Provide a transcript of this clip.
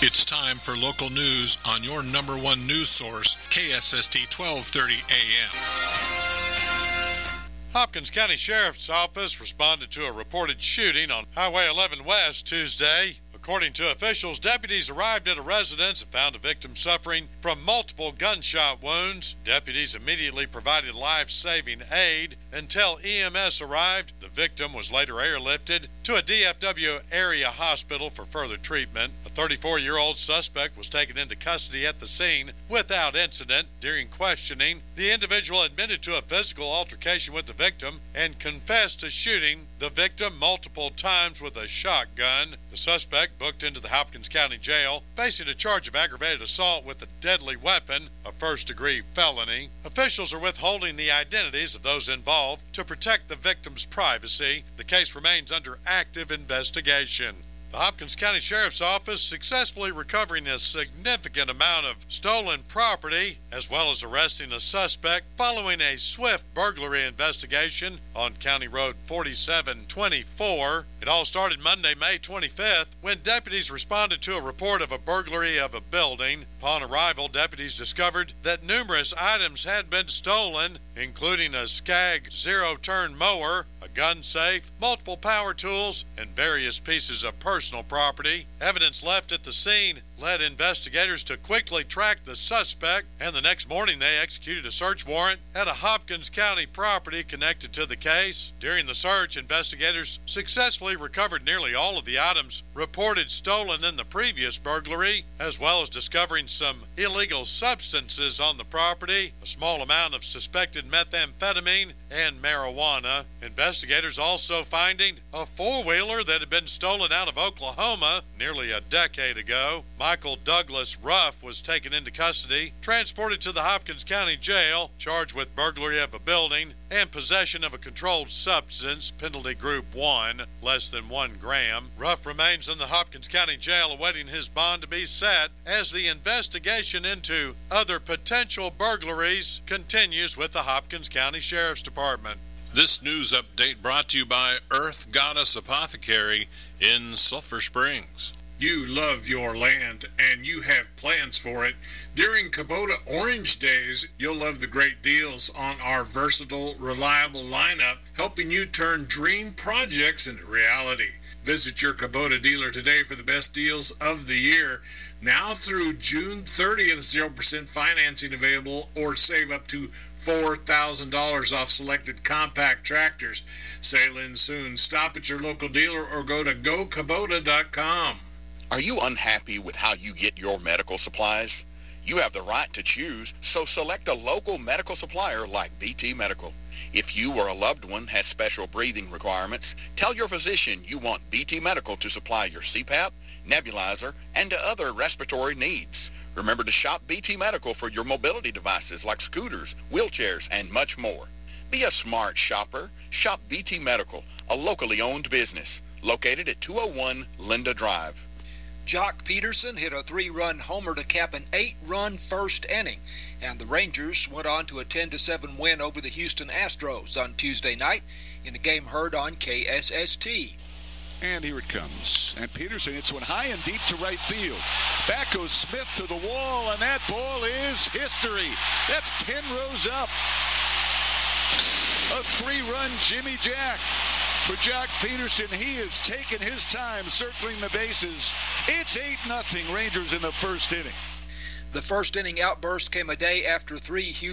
It's time for local news on your number one news source, KSST 1230 AM. Hopkins County Sheriff's Office responded to a reported shooting on Highway 11 West Tuesday. According to officials, deputies arrived at a residence and found a victim suffering from multiple gunshot wounds. Deputies immediately provided life-saving aid. Until EMS arrived, the victim was later airlifted to a DFW area hospital for further treatment. A 34-year-old suspect was taken into custody at the scene without incident. During questioning, the individual admitted to a physical altercation with the victim and confessed to shooting the victim multiple times with a shotgun. The suspect, booked into the Hopkins County Jail, facing a charge of aggravated assault with a deadly weapon, a first-degree felony. Officials are withholding the identities of those involved to protect the victim's privacy. The case remains under active investigation. The Hopkins County Sheriff's Office successfully recovering a significant amount of stolen property, as well as arresting a suspect following a swift burglary investigation on County Road 4724. It all started Monday, May 25th, when deputies responded to a report of a burglary of a building. Upon arrival, deputies discovered that numerous items had been stolen, including a Skag zero-turn mower, a gun safe, multiple power tools, and various pieces of personal property. Evidence left at the scene led investigators to quickly track the suspect, and the next morning they executed a search warrant at a Hopkins County property connected to the case. During the search, investigators successfully recovered nearly all of the items reported stolen in the previous burglary, as well as discovering some illegal substances on the property, a small amount of suspected methamphetamine and marijuana. Investigators also finding a four-wheeler that had been stolen out of Oklahoma nearly a decade ago. Michael Douglas Ruff was taken into custody, transported to the Hopkins County Jail, charged with burglary of a building and possession of a controlled substance, penalty group 1, less than 1 gram. Ruff remains in the Hopkins County Jail awaiting his bond to be set as the investigation into other potential burglaries continues with the Hopkins County Sheriff's Department. This news update brought to you by Earth Goddess Apothecary in Sulphur Springs. You love your land and you have plans for it. During Kubota Orange Days, you'll love the great deals on our versatile, reliable lineup, helping you turn dream projects into reality. Visit your Kubota dealer today for the best deals of the year. Now through June 30th, 0% financing available, or save up to $4,000 off selected compact tractors. Sail in soon. Stop at your local dealer or go to gokubota.com. Are you unhappy with how you get your medical supplies? You have the right to choose, so select a local medical supplier like BT Medical. If you or a loved one has special breathing requirements, tell your physician you want BT Medical to supply your CPAP, nebulizer, and other respiratory needs. Remember to shop BT Medical for your mobility devices like scooters, wheelchairs, and much more. Be a smart shopper. Shop BT Medical, a locally owned business, located at 201 Linda Drive. Jock Peterson hit a 3-run homer to cap an 8-run first inning, and the Rangers went on to a 10-7 win over the Houston Astros on Tuesday night in a game heard on KSST. And here it comes. And Peterson hits one high and deep to right field. Back goes Smith to the wall, and that ball is history. That's 10 rows up. A 3-run Jimmy Jack. For Jock Peterson, he has taken his time circling the bases. It's 8-0 Rangers in the first inning. The first inning outburst came a day after 3 Houston